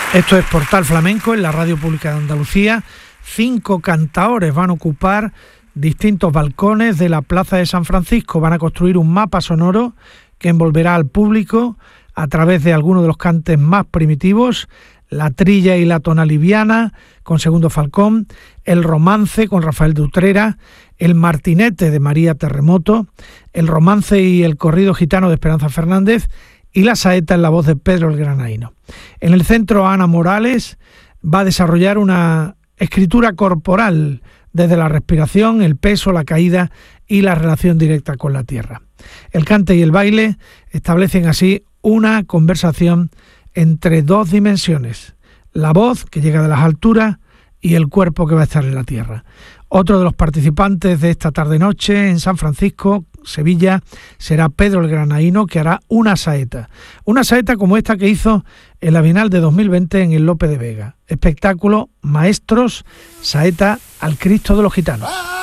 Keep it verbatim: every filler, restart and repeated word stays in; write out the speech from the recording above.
Esto es Portal Flamenco en la Radio Pública de Andalucía. Cinco cantaores van a ocupar distintos balcones de la Plaza de San Francisco. Van a construir un mapa sonoro que envolverá al público a través de algunos de los cantes más primitivos: la trilla y la tona liviana con Segundo Falcón, el romance con Rafael de Utrera, el martinete de María Terremoto, el romance y el corrido gitano de Esperanza Fernández y la saeta en la voz de Pedro el Granaíno. En el centro, Ana Morales va a desarrollar una escritura corporal desde la respiración, el peso, la caída y la relación directa con la tierra. El cante y el baile establecen así una conversación entre dos dimensiones: la voz, que llega de las alturas, y el cuerpo, que va a estar en la tierra. Otro de los participantes de esta tarde-noche en San Francisco, Sevilla, será Pedro el Granaíno, que hará una saeta. Una saeta como esta que hizo en la Bienal de dos mil veinte en el Lope de Vega. Espectáculo Maestros, saeta al Cristo de los Gitanos.